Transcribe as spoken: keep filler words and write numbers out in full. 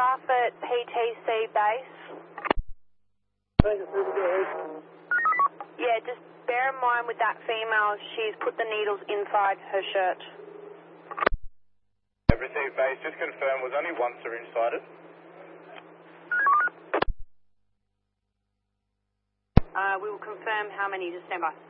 staff at P T C base. Yeah, just bear in mind with that female, she's put the needles inside her shirt. Received base, just confirm, was only one syringe sighted? Uh, we will confirm how many, just stand by.